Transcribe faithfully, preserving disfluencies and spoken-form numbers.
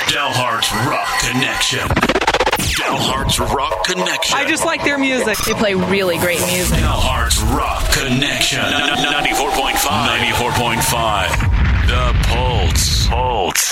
Dalhart's Rock Connection. Dalhart's Rock Connection. I just like their music. They play really great music. Dalhart's Rock Connection. ninety-four point five. ninety-four point five. The Pulse. Pulse.